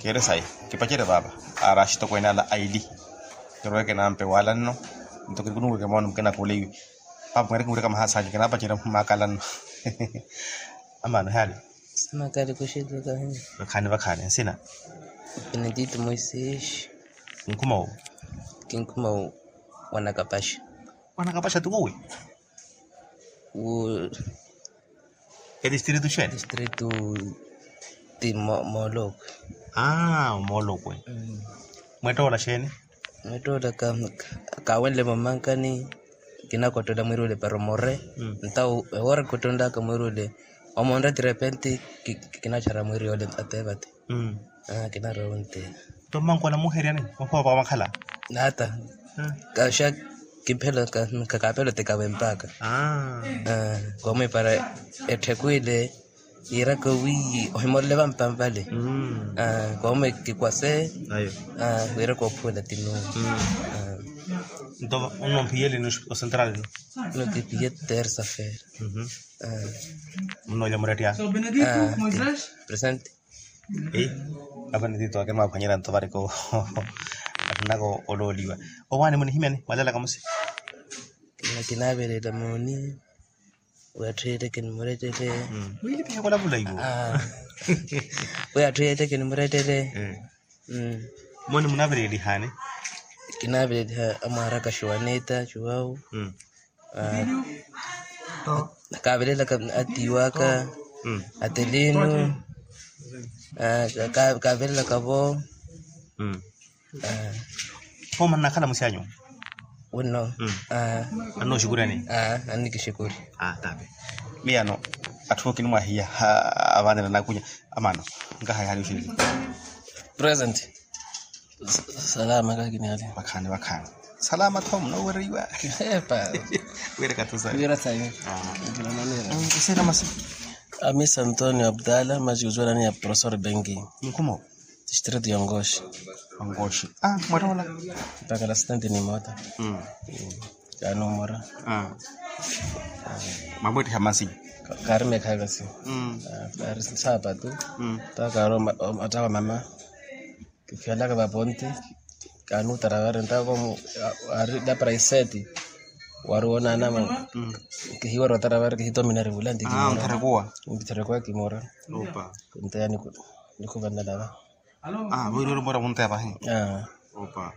Kere sai, kipachere baba. Arashi to kwenda la ID. Kero ke nampe walan no. Nto ke kunu ke mon ke na kuli. Pap ngere ngure kama hasa ke na pachere makalan. Amano hali. Sina kali kushida kani. Bakane sina. Benedito Moises. Nkumo. Kinkumo wanakapasha. Wanakapasha tu wewe. ¿Qué distrito es? Distrito de Molo. Molo pues. Muerto la shene. Muerto la kawenle mamankani kina kotoda mwirule pero morre. Ntau ora kotonda ka mwirule. Omonda de repente kina chara mwirule atebate. Kina ronte. Toman con la mujer yani. Ojo pa makala. Nata. Kasha kimpelo kakapelo te kabempaka. Como para etekwile irako wi ohimole vampambale. Como que kwase ayo irako pula tino. Então não piele no central no que pie terça-feira. No ya muratia. Presente. Benedito que ma kanyera ntovare ko atunako ololiwa. Owane muni himene walala kamusi. Kinabere da moni watrete ken muretete wili pia kola bula ibo watrete ken muretete moni munabere di hane kinabere da amara kashwaneta chuau kabere la atiwaka atelino kabere la kabo Homa nakala musianyo Uno. Ano shukurani. Ani kishukuri. Tabe. Mimi ano atuko mwa hiya abana na kunya amano. Ngaha hali ushiri. Present. Salama kaki ni hali. Bakane. Salama tom no weriwa. Epa. Wera katusa. Wera sayo. Ngila manera. Sina masi. Amis Antonio Abdalla majuzwana ni ya professor Bengi. Nkumo. Distrito ya Ngoshi. Ngoshi. Mwatola. Paka la standi ni mota. Ya nomora. Maboti hamasi. Karime kagasi. Dari sabatu. Taka roma atawa mama. Kifiala ka bonte. Kanu tarawara ntako ari da praiseti. Waruona nama. Kihiwa rotarawara kihito minari bulandi kimora. Mtarakuwa kimora. Opa. Kuntaya niko bandala. Wewe mbona munta hapa hii? Opa.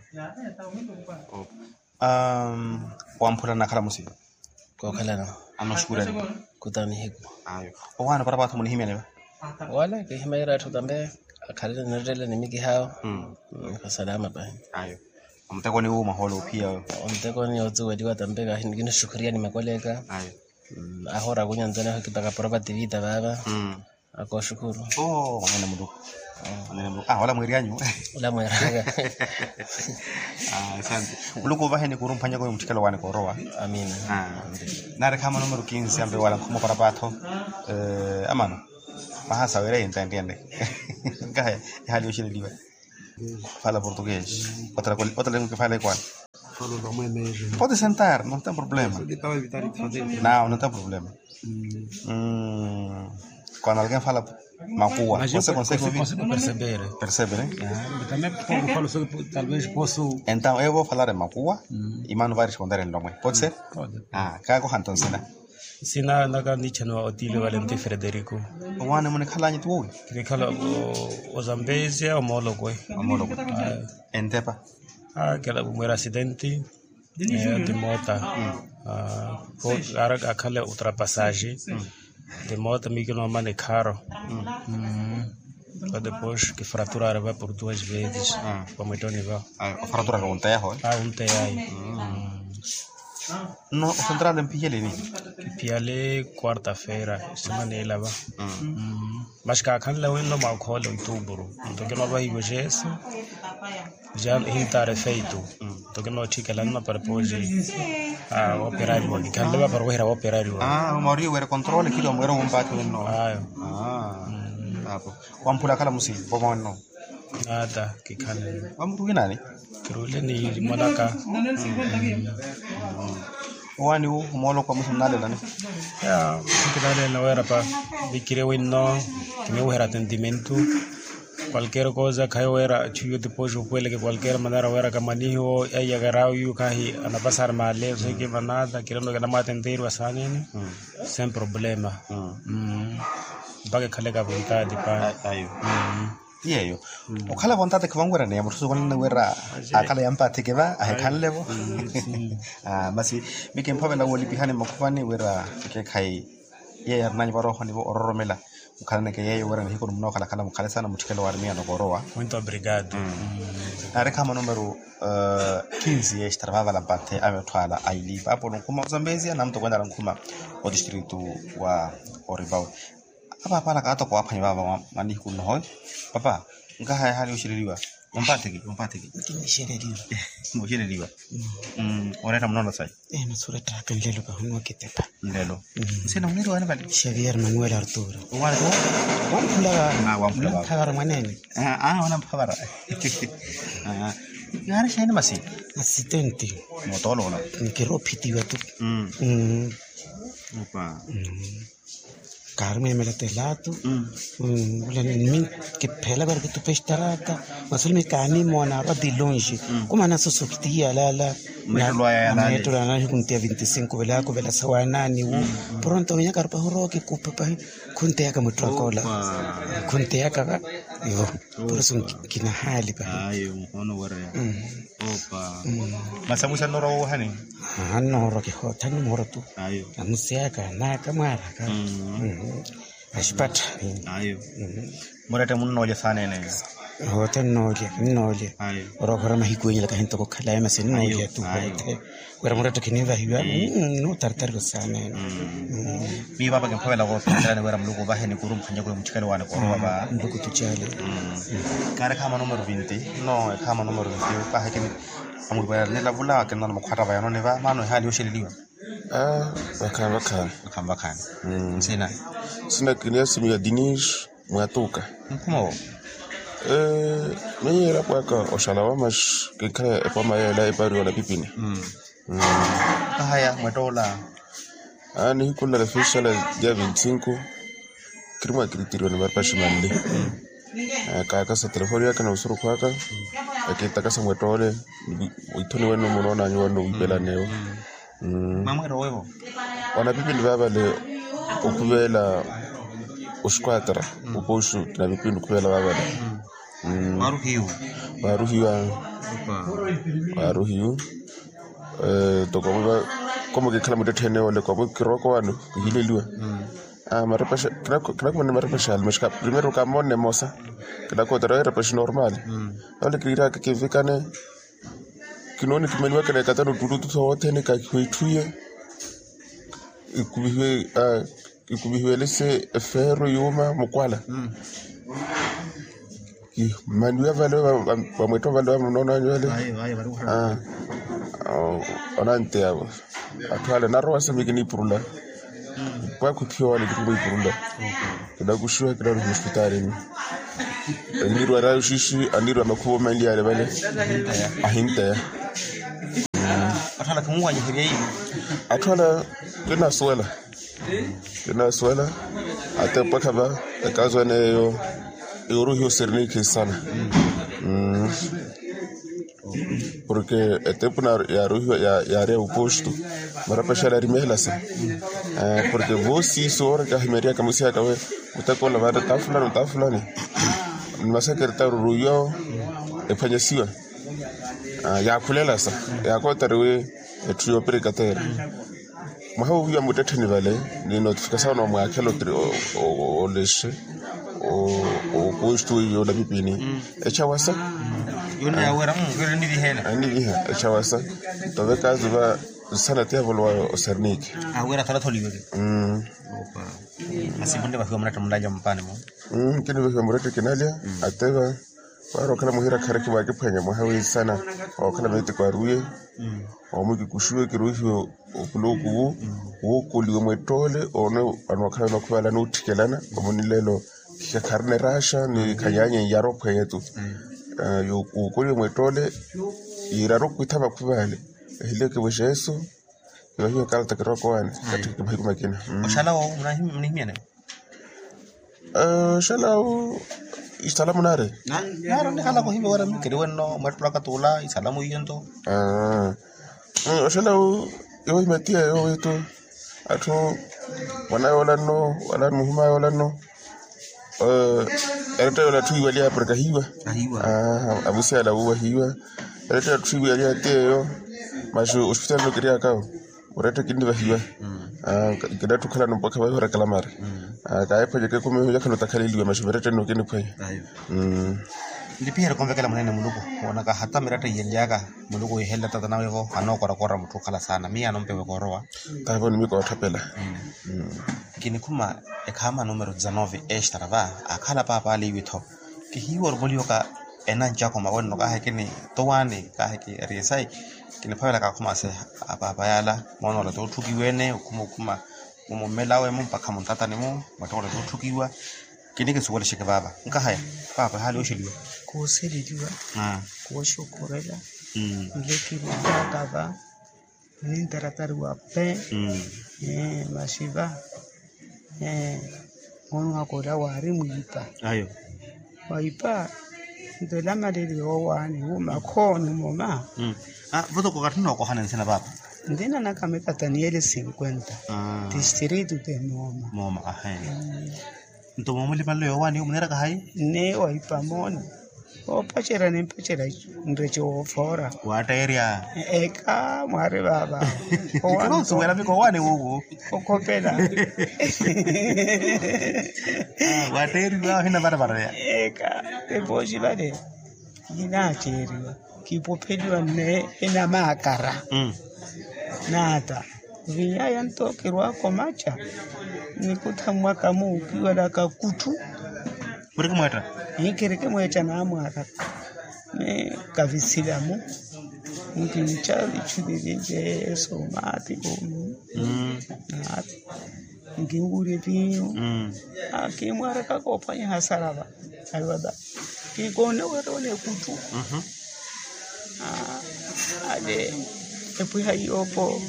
Wampura nakala musi. Kwa kala na. Anoshukurani. Kutani hiko. Ayo. Owana para watu munihimene ba? Wala kihimera tutambe akhalele nirele nimiki hao. Salama ba. Ayo. Umteko ni huu maholo pia. Umteko ni otuwe diwa tambeka ngine shukuria ni makoleka. Ayo. Ahora kunya kitaka property vita baba. Akoshukuru. Mwana mduku. Wala mwirianyu. Wala mwiraga. Asante. Uluko baheni kurumpanya kwa mtikalo wane koroa. Amina. Nare kama numero 15 ambe wala kuma para bato. Amano. Bahasa were entende. Ngahe hali ushiri liwa. Fala português. Outra língua que fala é qual? Falo da mãe mesmo. Pode sentar, não tem problema. Não tem problema. Quando alguém fala Makua, você consegue perceber? Percebe, né? Também falo só talvez posso. Então eu vou falar em Makua e Mano vai responder em nome. Pode ser? Pode. Cago Hanton Sina. Sina nagandicha no Otílio Valente Frederico. O ano mun khala ni tu. Que kala o Zambezia o Mologo. Mologo. Entepa. Aquela um acidente de moto. Aquela ultrapassagem. De moto amigo não mane caro. Depois que fraturaram por 2 vezes. Como então nível. Fraturaram um terro. Um terro. No, o central em Piale ni. Piale quarta-feira, semana ela va. Mas cá kan lawen no mal colo outubro. Então que não vai hoje já está feito. Então que não chica lá não para pode operar o kan leva para o operário. O Maurício era controle que o era bate no. Wampula kala musi, bobo no. Nada que kan. Wampu nani? Kirule ni malaka. Wani molo kwa musu nale lani. Kidale na wera pa bikire winno, kimi wera atendimento. cualquier cosa que hubiera chuyo después puede que cualquier manera hubiera que manejo ella agarrado yo que ana pasar mal o sea que nada queriendo que la mate entero asane sin problema para que kalega vontade de pa ayo yeyo okhala vontade que vangwera ne motho bona ne wera akala yampathe ke ba a kan levo basi mike mphabela woli bihane mokufane wera ke khai ye yarnani baro khoni bo ororomela ukhalane ke ye wera ngiko mno khala khala mkhale sana muthikelo warmia no gorowa muito obrigado are kama numero 15 ye starava la parte ametwala aili papo nkuma uzambezi na mtu kwenda nkuma o distrito wa Oribau apa pala ka to ko aphanya baba mani ku no papa nka ha hali ushiririwa umpathe ke ngishiririwa oreta mnono sai no sura traka lelo ka hono ke tepa lelo sina uniri wana bali Xavier Manuel Arturo wana to wampula thagara manene wana phavara yara shaina masi assistente motolo no ke ropitiwa tu opa Carmen me la telato min que pela ver que tu pestarata mas ele me cani mona ra de longe como na sosoktia la metro na kuntia 25 vela ko vela sawanani pronto vinya karpa horo ke kupa kuntia ka mutrakola kuntia ka yo por eso kina hali pa ayo ono wara opa masamusa noro hani noro ke hotani moro tu ayo amusiaka na kamara ka ashpata ayo murata munnoje sanene hotel noje ayo orokora mahikuenya ka hinto ko khala ema sen noje tu hotel wera murata kineva hiwa no tartar ko sanene mi baba ke phawela go tsana wera mluko ba hene kurum khanya ko mutshikelo wana ko baba nduku tuchale kare khama numero 20 no khama numero 20 pa hakene amu ba ne la bula ke nana mokhata ba yano ne ba mano hali o sheleliwa bakhan sina kinia simu ya Dinish mwatoka mkumo mimi rapo ka oshalawa mash kikaya epama yela ipari wala pipini haya mwetola ni kula la fishala dia 25 kirima kriterio ni marpashi mande kaka sa telefoni yake na usuru kwaka akitaka sa mwetole uitoni wenu munaona nyi wanu upela neo mamwero wevo wana pipini baba le ukubela uskwatra uposhu na vipindu kubela baba waruhiu tokoba como que kala mudetene wale kwa kiroko wanu hileliwa marapasha kina marapasha almeshka primero kamone mosa kina ko tara repasha normal wale kira ke vikane kinoni kimeliwa kana katano tutu sote ne ka kuituye ikubihiwe lese ferro yuma mukwala manuya vale wa mweto vale mnona nywele onante yabo atwala narwa semikini purula kwa kuthiwa le kitu ipurula kida kushwa kida hospitali ndirwa ra shishi anirwa makhubo mali yale vale ahinta atwala kumwa nyihiria hivi atwala kina swela atepa kaba ekazwa neyo yoruhio sernike sana porque etepuna ya ruhio ya rea uposto marapasha la rimela sa porque vosi sora ka himeria kama sia kawe utakola vada tafulani masakerta ruyo epanyesiwa ya kulela sa ya kotarewe etrio perikatera mahawu ya muteteni vale ni notification no mwakelo o leshe o posto yo la pipini echawasa yona awera ngere ndi hena ani echawasa tobe kazi ba sana tia volwa o sernike awera kala tholiwe opa asibunde ba humana tamulaja mpane mo kini ba humana kinalia ateva waro kala muhira karaki ba kipanya mahawi sana o kala meti kwa ruye o muki kushuwe kiruhio okuloku wokoliwe mwetole ono anwakhala nokuvala notikelana omunilelo kikakarne rasha ni kanyanye yaropha yetu yokoliwe mwetole iraroku itaba kubale hileke bwejesu yohiyo kala takiroko wane katika bhiku makina oshala wo mnahimiana shala Salamu nare. Naro ni kala ko himbe wala mi kede wenno matla ka tula salamu yento. Oshala yo metia yo to ato wala muhima wala no. Ereta wala tu wali apreka hiwa. Abusi ala uwa hiwa. Ereta tu wali ateo. Masho hospital lo kiria kao. Oreta kindi ba hiwa. Kida tu kala no boka ba hora kala mare. Ka epa je ko me ya kalo takali liwa masho ereta no kini pwe. Ndipira konvekela munene muluko ona ka hata mirata yendiaka muluko ihela tata nawe go anokora kora mutu kala sana mi anompe we korowa ta boni mi ko thapela kini kuma ekama numero 19 estarava akhala papa ali witho ki hiwor bolio ka enan chako mawon ka hakini towane ka haki resai kini phawela ka kuma se papa yala mono la to thuki wene kuma mo melawe mo pakha mo tata ni mo matola to thukiwa kini ke suwala shike baba nka haya papa hali oshiliwa ko selidiwa ko shokorela ngeki baba ni taratari wa pe mashiba ono akoda wari muipa ayo waipa ndela madeli wani umakhona moma voto ko katino ko hanen sina baba ndina nakameka taniele 50 district de moma Nto mo muli pallo wani umunera ka hai ne waipa mona o pachera ndrecho fora wata area eka mware baba o wano suwela biko wani ugu okopela wata area hina bara ya eka eboji bade ina cheriwa kipopeliwa ne ina makara nata viya yantokirwa komacha nikutamwa kama ukiwa daka kutu burika mwata ikireke mwecha na amwara ne kavisilamu nkincha ichudije somati ngingure pinyo akimwara kakopanya hasaraba alwada kikone werone kutu ade epuha yopo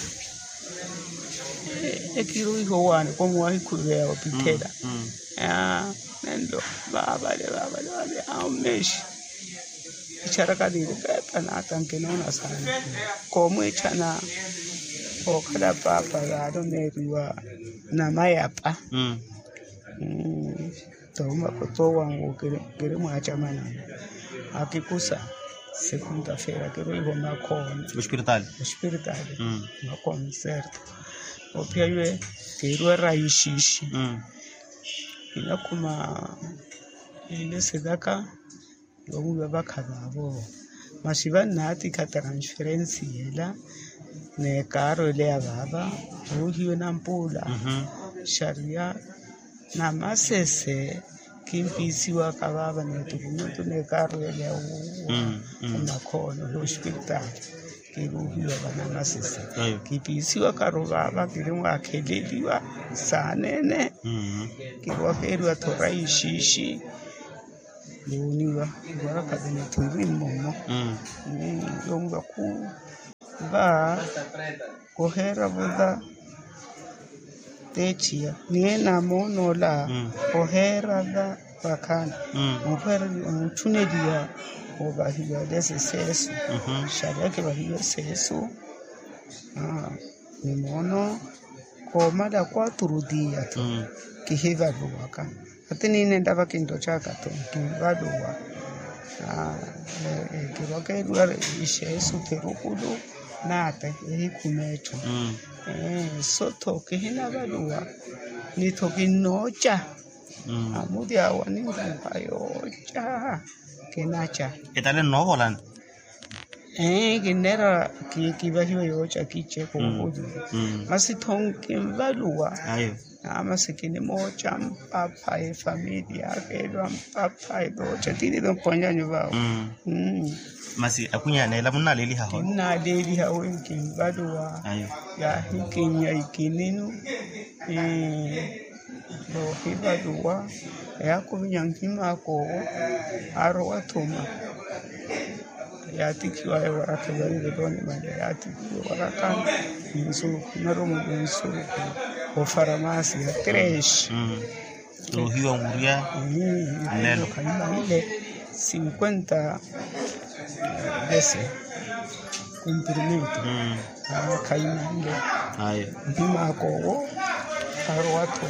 ekiro hiwani kwa mwahi kuwea wapitela nendo baba le aumeshi icharaka dile pepa na atankenona sana komwe chana okala papa gado meriwa na mayapa toma koto wangu kere mwachamana akikusa segunda-feira que eu vou na con hospital na concerto o piawe que era ishishi ina kuma ile sedaka yobu bakababo mashiba nati ka transference yela ne karo le ababa uhiwe na mpula sharia na masese kimpisi wa kababa netukumuntu ne karo ya unakono hospital kiruhiwa bana masese kipisi wa karo baba kirimwa akeleliwa sanene kirwa kerwa toraishishi niwa baraka bene turimo yonga ku ba kohera boda techia niena monola kohera da bakana mufer tunedia obahiya dese sesu sharia ke bahiya sesu ni mono komada kwa turudia tu kihiva luwaka atini nenda bakindo chaka tu kivaduwa kiroke duare ishesu terukulu nate kumecho soto kihina baduwa ni tokinocha amudia wani ngayocha kenacha etale no volan kinera kibahiyo yocha kiche kubudu masithong kimbaluwa ayo amasikini mocha mpapa e familia kedwa mpapa e docha tini don ponyanyo bao masi akunya nela munna leli ha ho na leli ha wenki baduwa ayo ya hikinya ikininu do hibaduwa ya kunyangima ko aro watuma ya tikiwa ya waraka ya doni mande ya tikiwa waraka insuru narumu insuru o faramasi ya tresh Rohiwa nguria. Nelo. Ile 50 veces cumplimiento. Kaima ile. Ayo. Ndima kogo karo watu.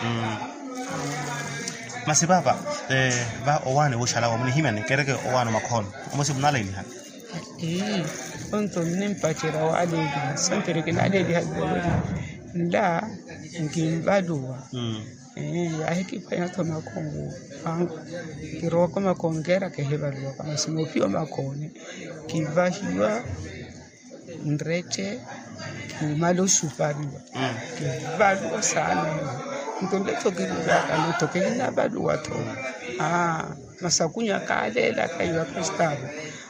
Masibaba ba owane wo shala wo mni himane kereke owano makon. Mo sibnala ili ha. Onto nimpachira wa adedi santere kina adedi hadwori nda ngimbaduwa ahiki panya to makongo kiroko makongera ke hebalwa kama simopio makone kivashwa ndreche kimalo supariwa kivalu sana ntonde tokira kalo tokina balu wato masakunya kalela kaiwa kustabo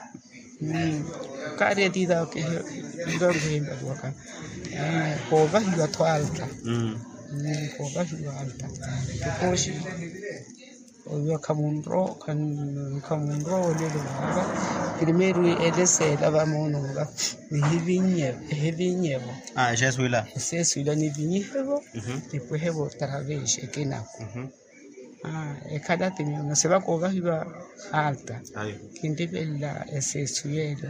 kare dida ke ndor himba waka ko vahiwa to alta ko vahiwa alta koshi o kamunro le ba primero edese daba mono ba hivinye jesuila ni vinyevo después hebo traveshe kenako cada temio no se va a coger iba alta quien bella ese suelo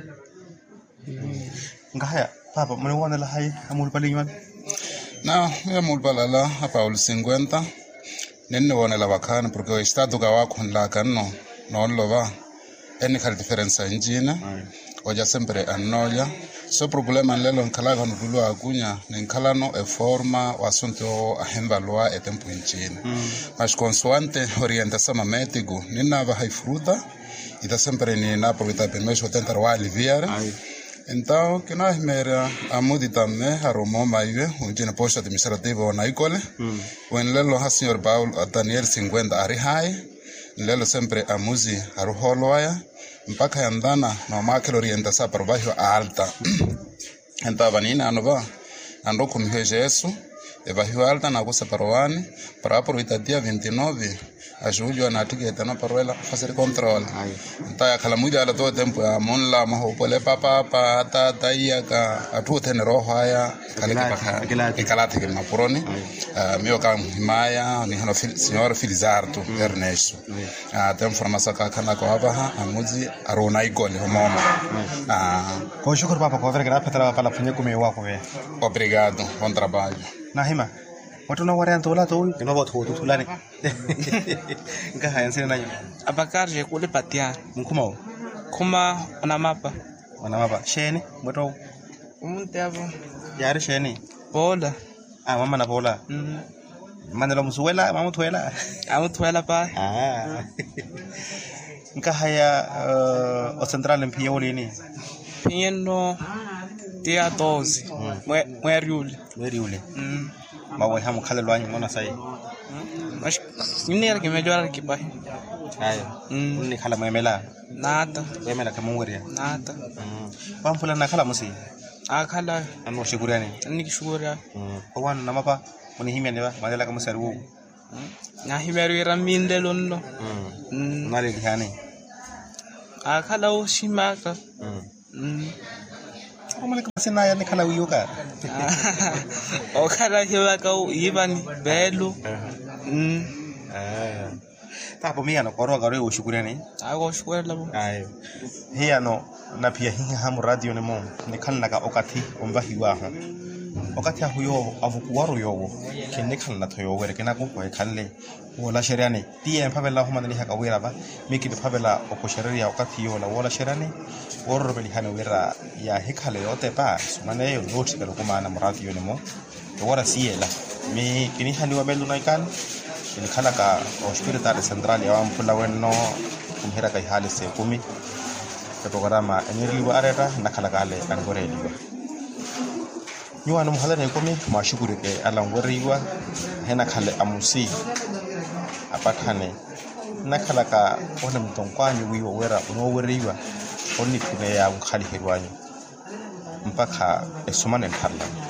ngahaya papa mwana wana la hai amul palingan na ya mulbalala hapa ul 50 nenne wana la bakana porque o estado ga wa kon la kanno non lo va en kal differenza injina o ya sempre annoia so problema lelo nkala ga ndulo agunya nkala no e forma o assunto a hembalwa e tempo injina mas consoante orientação médico nina va hai fruta e da sempre ni na aproveitar permesso tentar wa aliviare. Então, que nós mera a mudi também a Romo Maive, o dia posto administrativo na Icole, o enlelo ha senhor Paulo Daniel 50 arihai, enlelo sempre a muzi a ruholoya, mpaka andana na makelo orientação para baixo alta. Então, vanina anova ando com Jesus, e baixo alta na costa peruana, para aproveitar dia 29. A julho na etiqueta na parola fazer controle. Então aquela mulher ela todo tempo a mão lá mas o pole papa tá ia ka a tu tem roha aquela que na porone meu cam Maia ni hano senhor Filizardo Ernesto tem informação que kana ko hava a muzi arona igole o mama com shukr papa ko vergra para la punha comer wako ve obrigado bom trabalho nahima watu na warianto la to no bot ho tulani nka hayan sene nanyo abakar je kule patia mkumao kuma wana mapa shene moto umuntu yabo yari shene bola mama na bola manelo musuela mama twela amutwela pa nka haya o central empie wolini pieno dia 12 mweriule mawe hamu kale lwanyu ngona sai mas nini que melhor que pai ayo ni khala memela nada memela kama ngoria nada pamfula na khala musi akhala anu shukuriani ni kishukura owan na mapa muni himene ba madela kama serwu na himeru raminde lonno nale dihani akhala o shimaka Como que você não é naquela uiuca? O cara hiwa ka ibani belo. Tá por mim ano coro agora eu shukurani. Ago shukura labo. Ai. Hia no na pia hinga hamu radio ne mo ni kanna ka okati omba hiwa ha. Okati ha huyo avukuwaru yogo. Kenne kanna to yogo rekena ko ko kalle. Wala sherani. Tia pavela homa ni haka wera ba. Miki de pavela okosheria okati yo la wala sherani. Woro beli hana wera ya hikale yote pa. Sumane yo note pero kuma na radio ne mo. Wara siela. Mi kini hani wa melu na ikan. Ini kala ka hospital central ya ampula wenno kumhera kai hale se kumi ke programa eniri wa areta na kala gale an gore liwa nyuwa no hala ne kumi ma shukuru ke alan gore liwa hena kale amusi apakane na kala ka ona mton kwanyu wiwa wera no gore liwa onni tune ya khali herwanyu mpaka esumane thalla